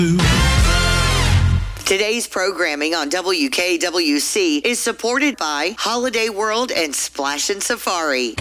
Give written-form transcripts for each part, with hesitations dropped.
Today's programming on WKWC is supported by Holiday World and Splashin' Safari.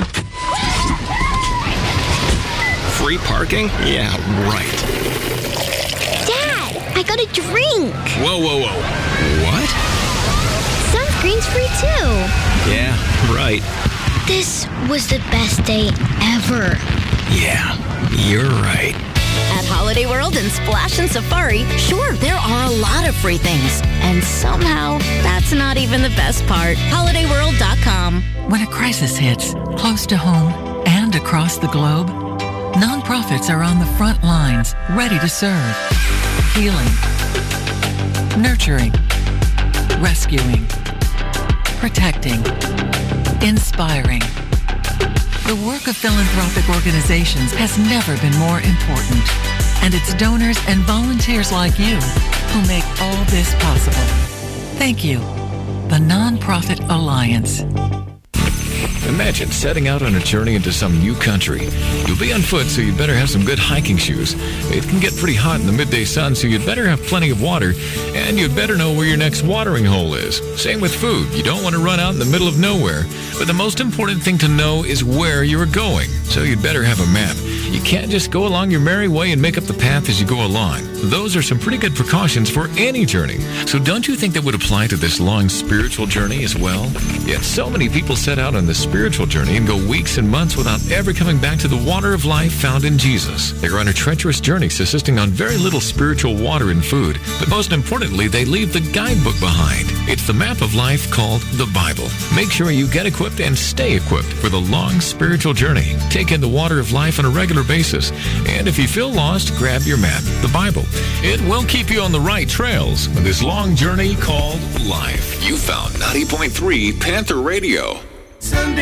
Free parking? Yeah, right. Dad, I got a drink. Whoa. What? Sunscreen's free too. Yeah, right. This was the best day ever. Yeah, you're right. At Holiday World and Splashin' Safari, sure, there are a lot of free things. And somehow, that's not even the best part. HolidayWorld.com. When a crisis hits, close to home and across the globe, nonprofits are on the front lines, ready to serve. Healing, nurturing, rescuing, protecting, inspiring. The work of philanthropic organizations has never been more important. And it's donors and volunteers like you who make all this possible. Thank you. The Nonprofit Alliance. Imagine setting out on a journey into some new country. You'll be on foot, so you'd better have some good hiking shoes. It can get pretty hot in the midday sun, so you'd better have plenty of water, and you'd better know where your next watering hole is. Same with food. You don't want to run out in the middle of nowhere. But the most important thing to know is where you're going, so you'd better have a map. You can't just go along your merry way and make up the path as you go along. Those are some pretty good precautions for any journey. So don't you think that would apply to this long spiritual journey as well? Yet so many people set out on this spiritual journey and go weeks and months without ever coming back to the water of life found in Jesus. They're on a treacherous journey subsisting on very little spiritual water and food. But most importantly, they leave the guidebook behind. It's the map of life called the Bible. Make sure you get equipped and stay equipped for the long spiritual journey. Take in the water of life on a regular basis. And if you feel lost, grab your map, the Bible. It will keep you on the right trails on this long journey called life. You found 90.3 Panther Radio.